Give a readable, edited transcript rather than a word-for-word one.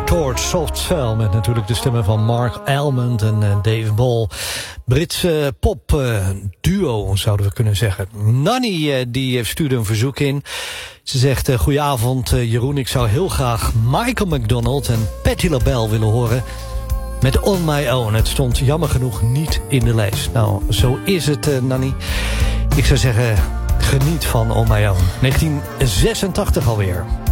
Towards Soft Cell, met natuurlijk de stemmen van Mark Almond en Dave Ball. Britse pop duo, zouden we kunnen zeggen. Nanny die stuurde een verzoek in. Ze zegt, goedenavond Jeroen, ik zou heel graag Michael McDonald en Patti LaBelle willen horen met On My Own. Het stond jammer genoeg niet in de lijst. Nou, zo is het, Nanny. Ik zou zeggen, geniet van On My Own. 1986 alweer.